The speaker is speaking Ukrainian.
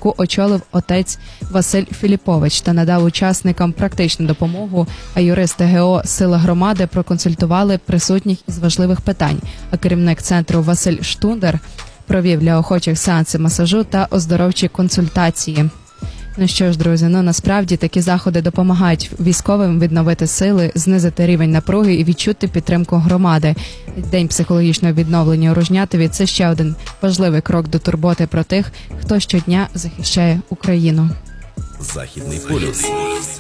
яку очолив отець Василь Філіпович та надав учасникам практичну допомогу, а юристи ГО «Сила громади» проконсультували присутніх із важливих питань, а керівник центру Василь Штундер провів для охочих сеанси масажу та оздоровчі консультації. Ну що ж, друзі, насправді такі заходи допомагають військовим відновити сили, знизити рівень напруги і відчути підтримку громади. День психологічного відновлення у Рожнятові – це ще один важливий крок до турботи про тих, хто щодня захищає Україну. Західний полюс.